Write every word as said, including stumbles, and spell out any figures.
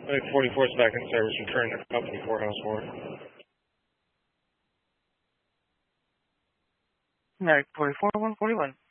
I think forty-four is back in service, returning to company courthouse for it. American forty-four, one forty-one.